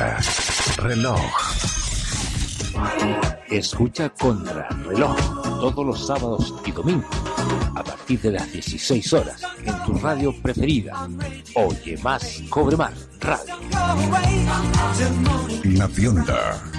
Contra Reloj. Escucha Contra Reloj todos los sábados y domingos a partir de las 16 horas en tu radio preferida. Oye Más, Cobre Más Radio. La Fionda.